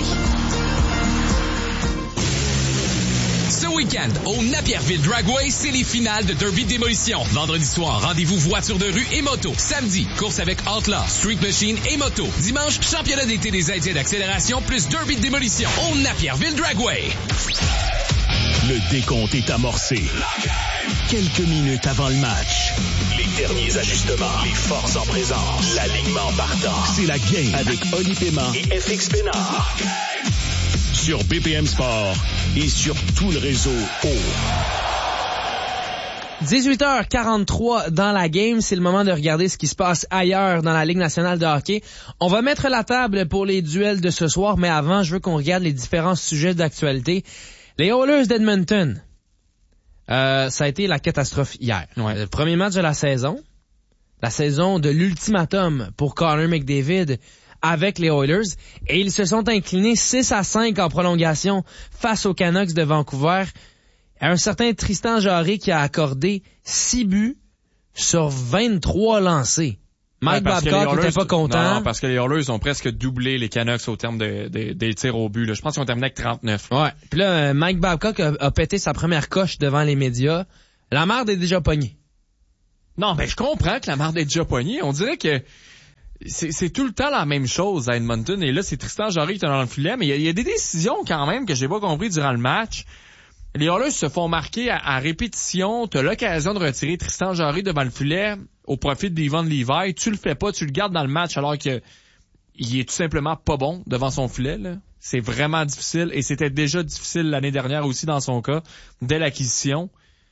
Ce week-end, au Napierville Dragway, c'est les finales de Derby de démolition. Vendredi soir, rendez-vous voitures de rue et moto. Samedi, course avec Outlaw, Street Machine et moto. Dimanche, championnat d'été des Indiens d'accélération plus Derby de démolition au Napierville Dragway. Le décompte est amorcé. Quelques minutes avant le match. Les derniers ajustements, les forces en présence, l'alignement partant. C'est la game avec Oli Paiement et FX Pénard. Sur BPM Sport et sur tout le réseau 18h43 dans la game, c'est le moment de regarder ce qui se passe ailleurs dans la Ligue nationale de hockey. On va mettre la table pour les duels de ce soir, mais avant, je veux qu'on regarde les différents sujets d'actualité. Les Oilers d'Edmonton, ça a été la catastrophe hier. Ouais. Le premier match de la saison de l'ultimatum pour Connor McDavid avec les Oilers, et ils se sont inclinés 6-5 en prolongation face aux Canucks de Vancouver. Un certain Tristan Jarry qui a accordé 6 buts sur 23 lancés. Mike Babcock n'était pas content. Non, parce que les Oilers ont presque doublé les Canucks au terme des tirs au but. Là. Je pense qu'ils ont terminé avec 39. Ouais. Puis là, Mike Babcock a pété sa première coche devant les médias. La marde est déjà pognée. Non, mais je comprends que la marde est déjà pognée. On dirait que c'est tout le temps la même chose à Edmonton. Et là, c'est Tristan Jarry qui est dans le filet. Mais il y a des décisions quand même que j'ai pas compris durant le match. Les Oilers se font marquer à répétition. Tu as l'occasion de retirer Tristan Jarry devant le filet au profit d'Ivan Levi. Tu le fais pas, tu le gardes dans le match alors que il est tout simplement pas bon devant son filet. Là. C'est vraiment difficile. Et c'était déjà difficile l'année dernière aussi dans son cas, dès l'acquisition.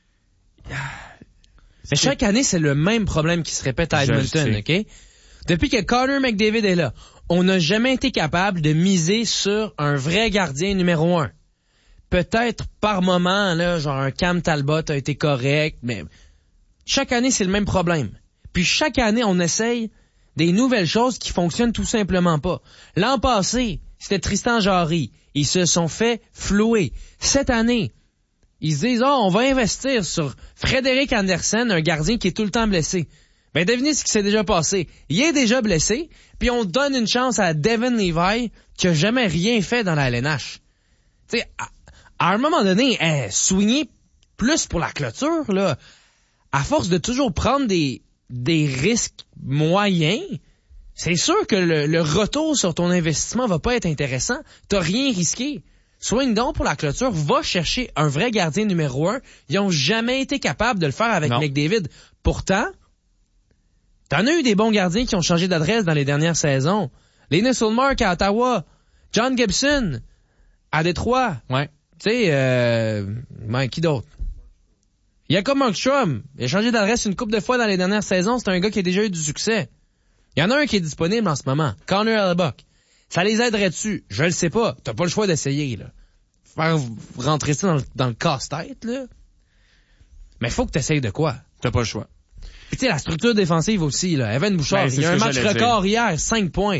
Mais chaque année, c'est le même problème qui se répète à Edmonton, OK? Depuis que Connor McDavid est là, on n'a jamais été capable de miser sur un vrai gardien numéro 1. Peut-être par moment, là, genre un Cam Talbot a été correct, mais chaque année, c'est le même problème. Puis chaque année, on essaye des nouvelles choses qui fonctionnent tout simplement pas. L'an passé, c'était Tristan Jarry. Ils se sont fait flouer. Cette année, ils se disent, on va investir sur Frédéric Andersen, un gardien qui est tout le temps blessé. Ben, devinez ce qui s'est déjà passé. Il est déjà blessé, puis on donne une chance à Devin Levi, qui a jamais rien fait dans la LNH. Tu sais, à un moment donné, soigner plus pour la clôture, là, à force de toujours prendre des risques moyens, c'est sûr que le retour sur ton investissement va pas être intéressant. T'as rien risqué. Soigne donc pour la clôture, va chercher un vrai gardien numéro 1. Ils ont jamais été capables de le faire avec McDavid. Pourtant, t'en as eu des bons gardiens qui ont changé d'adresse dans les dernières saisons. Linus Ullmark à Ottawa, John Gibson à Détroit. Ouais. Tu sais, qui d'autre? Jakob Markstrom, il a changé d'adresse une couple de fois dans les dernières saisons. C'est un gars qui a déjà eu du succès. Il y en a un qui est disponible en ce moment, Connor Hellebuyck. Ça les aiderait dessus? Je le sais pas. T'as pas le choix d'essayer, là. Faire rentrer ça dans le casse-tête, là. Mais faut que t'essayes de quoi? T'as pas le choix. Puis tu sais, la structure défensive aussi, là. Evan Bouchard, il y a un match record hier, 5 points.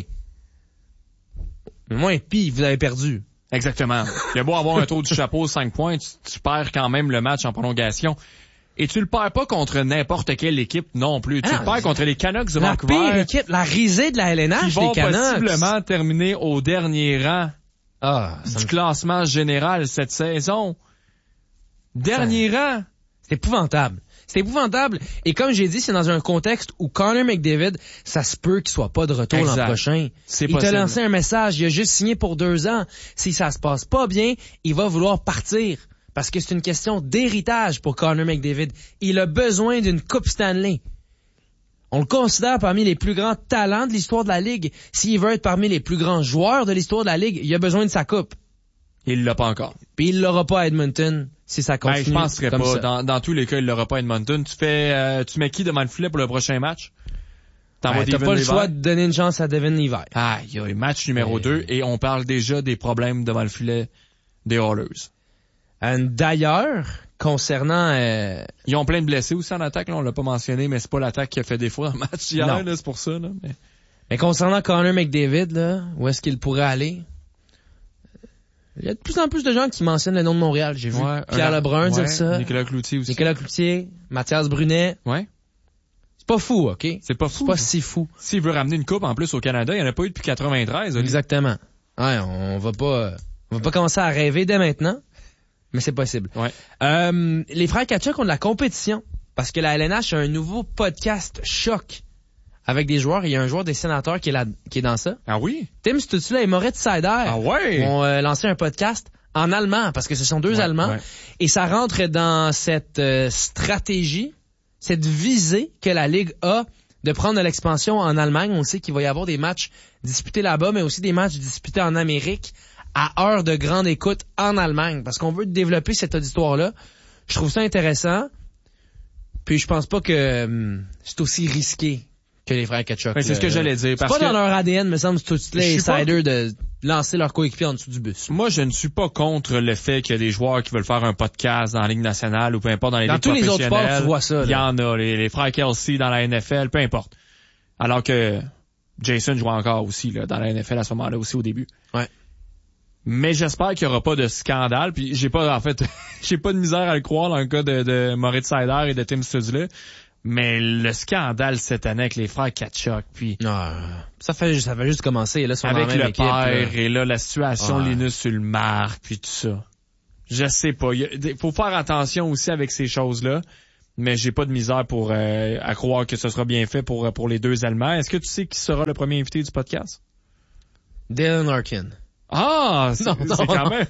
Mais moins pis, vous avez perdu. Exactement. Il y a beau avoir un tour du chapeau, 5 points, tu perds quand même le match en prolongation. Et tu le perds pas contre n'importe quelle équipe non plus. Tu le perds contre les Canucks de Vancouver. La pire équipe, la risée de la LNH, qui vont les Canucks. possiblement terminer au dernier rang du classement général cette saison. Dernier rang. C'est épouvantable. C'est épouvantable. Et comme j'ai dit, c'est dans un contexte où Connor McDavid, ça se peut qu'il soit pas de retour l'an prochain. Il t'a lancé un message, il a juste signé pour 2 ans. Si ça se passe pas bien, il va vouloir partir. Parce que c'est une question d'héritage pour Connor McDavid. Il a besoin d'une Coupe Stanley. On le considère parmi les plus grands talents de l'histoire de la Ligue. S'il veut être parmi les plus grands joueurs de l'histoire de la Ligue, il a besoin de sa coupe. Il l'a pas encore. Puis il l'aura pas à Edmonton si ça continue. Je penserais comme pas. ça. Dans tous les cas, il l'aura pas à Edmonton. Tu mets qui devant le filet pour le prochain match? T'as pas le choix de donner une chance à Devin Levi. Il y a le match numéro 2 et on parle déjà des problèmes devant le filet des Oilers. D'ailleurs, concernant... Ils ont plein de blessés aussi en attaque, là, on l'a pas mentionné, mais c'est pas l'attaque qui a fait défaut dans le match hier, là, c'est pour ça. Là, mais concernant Connor McDavid, là, où est-ce qu'il pourrait aller? Il y a de plus en plus de gens qui mentionnent le nom de Montréal. J'ai vu Pierre Lebrun dire ça. Nicolas Cloutier aussi. Nicolas Cloutier, Mathias Brunet. Ouais. C'est pas fou, OK? C'est pas fou. C'est pas si fou. S'il veut ramener une coupe en plus au Canada, il n'y en a pas eu depuis 93. Exactement. Ouais, on va pas commencer à rêver dès maintenant, mais c'est possible. Ouais. Les frères Tkachuk ont de la compétition parce que la LNH a un nouveau podcast choc avec des joueurs. Il y a un joueur des Sénateurs qui est dans ça. Ah oui? Tim Stützle et Moritz Seider ont lancé un podcast en allemand parce que ce sont deux Allemands. Ouais. Et ça rentre dans cette stratégie, cette visée que la Ligue a de prendre de l'expansion en Allemagne. On sait qu'il va y avoir des matchs disputés là-bas, mais aussi des matchs disputés en Amérique à heure de grande écoute en Allemagne parce qu'on veut développer cet auditoire-là. Je trouve ça intéressant. Puis je pense pas que c'est aussi risqué que les frères Tkachuk. C'est ce que j'allais dire. C'est pas dans leur ADN, me semble, Stützle et Seider de lancer leur coéquipier en dessous du bus. Moi, je ne suis pas contre le fait qu'il y a des joueurs qui veulent faire un podcast dans la Ligue nationale ou peu importe dans les ligues professionnelles. Dans tous les autres sports, tu vois ça. Il y en a. Les frères Kelsey dans la NFL, peu importe. Alors que Jason jouait encore aussi là, dans la NFL à ce moment-là aussi au début. Ouais. Mais j'espère qu'il n'y aura pas de scandale. Puis j'ai pas de misère à le croire dans le cas de Moritz Seider et de Tim Stützle. Mais le scandale cette année avec les frères Tkachuk, puis ça fait juste commencer là, avec le équipe, père et là la situation Linus Ullmark puis tout ça. Je sais pas, faut faire attention aussi avec ces choses-là, mais j'ai pas de misère à croire que ce sera bien fait pour les deux Allemands. Est-ce que tu sais qui sera le premier invité du podcast? Dylan Larkin. C'est quand même.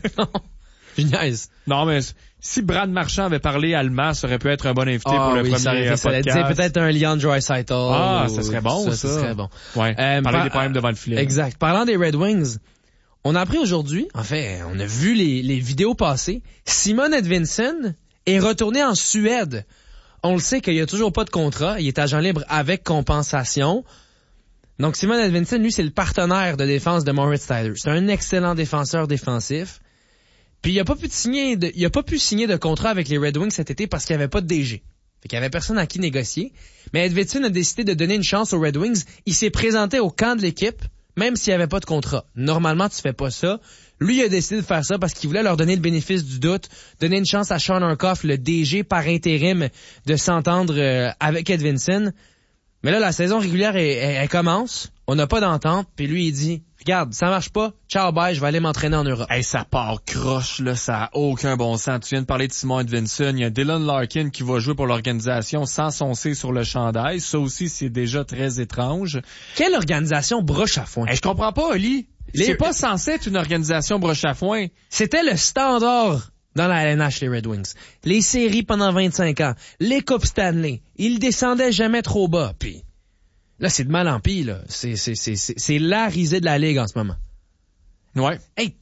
Nice. Non, mais si Brad Marchand avait parlé allemand, ça aurait pu être un bon invité pour le premier podcast. Ça dire peut-être un Leon Draisaitl. Ça serait bon, ça. Ça serait bon. Ouais. Parler des problèmes devant le filet. Exact. Parlant des Red Wings, on a appris aujourd'hui, en fait, on a vu les vidéos passer, Simon Edvinsson est retourné en Suède. On le sait qu'il y a toujours pas de contrat. Il est agent libre avec compensation. Donc, Simon Edvinsson, lui, c'est le partenaire de défense de Moritz Seider. C'est un excellent défenseur défensif. Puis il a pas pu signer de contrat avec les Red Wings cet été parce qu'il n'y avait pas de DG. Fait qu'il y avait personne à qui négocier. Mais Edvinsson a décidé de donner une chance aux Red Wings. Il s'est présenté au camp de l'équipe, même s'il n'y avait pas de contrat. Normalement, tu fais pas ça. Lui, il a décidé de faire ça parce qu'il voulait leur donner le bénéfice du doute, donner une chance à Sean Urquhart, le DG par intérim, de s'entendre avec Edvinsson. Mais là, la saison régulière, elle commence. On n'a pas d'entente. Puis lui, il dit, regarde, ça marche pas. Ciao, bye, je vais aller m'entraîner en Europe. Ça part croche, là. Ça a aucun bon sens. Tu viens de parler de Simon Edvinsson. Il y a Dylan Larkin qui va jouer pour l'organisation sans son C sur le chandail. Ça aussi, c'est déjà très étrange. Quelle organisation broche à foin? Je comprends pas, Oli. C'est pas censé être une organisation broche à foin. C'était le standard dans la LNH, les Red Wings. Les séries pendant 25 ans. Les Coupes Stanley. Ils descendaient jamais trop bas. Puis là, c'est de mal en pis, là. C'est la risée de la Ligue en ce moment. Ouais. Hey,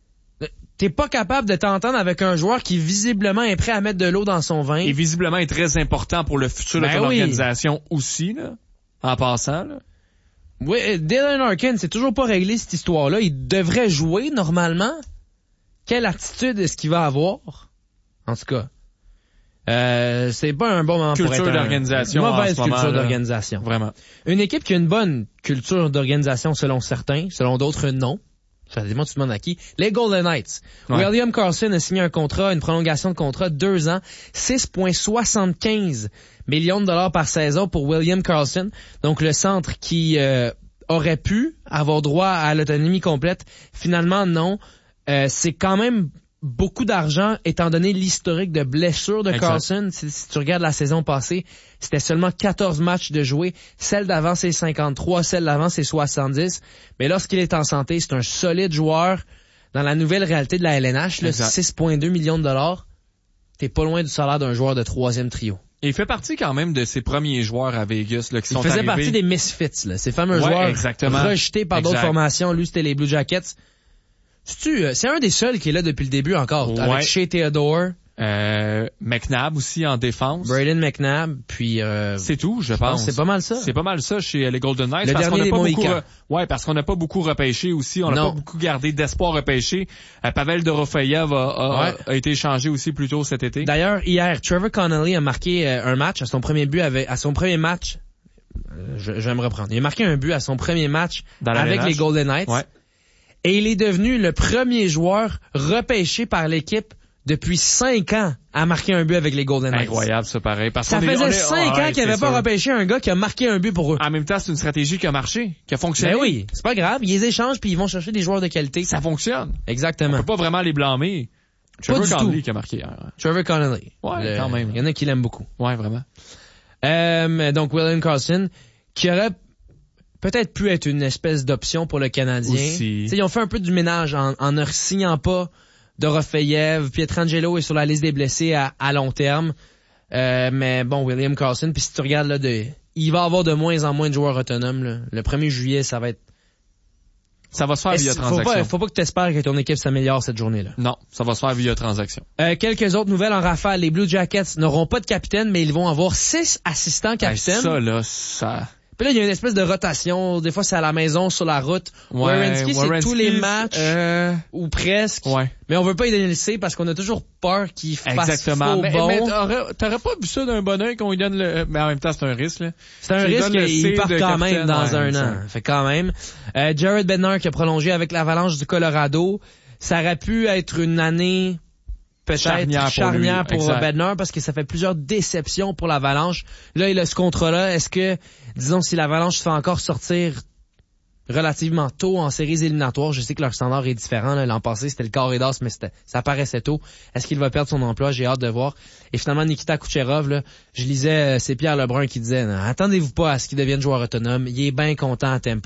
t'es pas capable de t'entendre avec un joueur qui visiblement est prêt à mettre de l'eau dans son vin. Et visiblement est très important pour le futur de ton organisation aussi, là. En passant, là. Oui, Dylan Larkin, c'est toujours pas réglé cette histoire-là. Il devrait jouer normalement. Quelle attitude est-ce qu'il va avoir? En tout cas, c'est pas un bon moment pour être d'organisation. Mauvaise culture d'organisation. Vraiment. Une équipe qui a une bonne culture d'organisation selon certains, selon d'autres non. Ça dépend, tu demandes à qui. Les Golden Knights. Ouais. William Karlsson a signé une prolongation de contrat 2 ans, 6,75 millions de dollars par saison pour William Karlsson. Donc le centre qui aurait pu avoir droit à l'autonomie complète, finalement non. C'est quand même beaucoup d'argent étant donné l'historique de blessures de Karlsson. Si tu regardes la saison passée, c'était seulement 14 matchs de jouer. Celle d'avant, c'est 53. Celle d'avant, c'est 70. Mais lorsqu'il est en santé, c'est un solide joueur. Dans la nouvelle réalité de la LNH, là, 6,2 millions de dollars, t'es pas loin du salaire d'un joueur de 3e trio. Et il fait partie quand même de ces premiers joueurs à Vegas là, qui sont arrivés. Il faisait partie des misfits, là, ces fameux joueurs rejetés par d'autres formations. Lui, c'était les Blue Jackets. C'est un des seuls qui est là depuis le début encore, avec Shea Theodore. McNabb aussi en défense. Braden McNabb, puis c'est tout, je pense. C'est pas mal ça. C'est pas mal ça chez les Golden Knights. Le dernier des Mohicans. Parce qu'on n'a pas beaucoup repêché aussi. On n'a pas beaucoup gardé d'espoir repêché. Pavel Dorofeyev a été échangé aussi plus tôt cet été. D'ailleurs, hier, Trevor Connolly a marqué un match à son premier but je vais me reprendre. Il a marqué un but à son premier match avec les Golden Knights. Ouais. Et il est devenu le premier joueur repêché par l'équipe depuis 5 ans à marquer un but avec les Golden Knights. Incroyable, ça pareil. Ça faisait 5 ans qu'il n'avait pas repêché un gars qui a marqué un but pour eux. En même temps, c'est une stratégie qui a marché, qui a fonctionné. Ben oui, c'est pas grave. Ils les échangent puis ils vont chercher des joueurs de qualité. Ça fonctionne. Exactement. On peut pas vraiment les blâmer. Trevor Connolly qui a marqué hier. Trevor Connolly. Ouais, quand même. Il y en a qui l'aiment beaucoup. Ouais, vraiment. Donc, William Karlsson, qui aurait peut-être pu être une espèce d'option pour le Canadien. T'sais, ils ont fait un peu du ménage en ne signant pas Dorofeyev. Pietrangelo est sur la liste des blessés à long terme. Mais bon, William Karlsson, puis si tu regardes là, il va y avoir de moins en moins de joueurs autonomes. Là. Le 1er juillet, ça va se faire via transaction. Faut pas que tu espères que ton équipe s'améliore cette journée-là. Non, ça va se faire via transaction. Quelques autres nouvelles en rafale. Les Blue Jackets n'auront pas de capitaine, mais ils vont avoir 6 assistants capitaines. Ça... Puis là, il y a une espèce de rotation. Des fois, c'est à la maison, sur la route. Werenski, c'est tous les matchs, ou presque. Ouais. Mais on veut pas y donner le C parce qu'on a toujours peur qu'il fasse faux bon. Mais t'aurais pas vu ça d'un bon oeil qu'on lui donne le... Mais en même temps, c'est un risque, là. C'est un risque qu'il part quand même dans un an. Fait quand même. Jared Bednar qui a prolongé avec l'Avalanche du Colorado. Ça aurait pu être une année... peut-être charnière pour Bednar parce que ça fait plusieurs déceptions pour l'Avalanche. Là, il a ce contrat-là. Est-ce que, disons, si l'Avalanche se fait encore sortir relativement tôt en séries éliminatoires, je sais que leur standard est différent. Là. L'an passé, c'était le Corridors, mais ça paraissait tôt. Est-ce qu'il va perdre son emploi? J'ai hâte de voir. Et finalement, Nikita Kucherov, là, je lisais, c'est Pierre Lebrun qui disait, attendez-vous pas à ce qu'il devienne joueur autonome. Il est bien content à Tampa.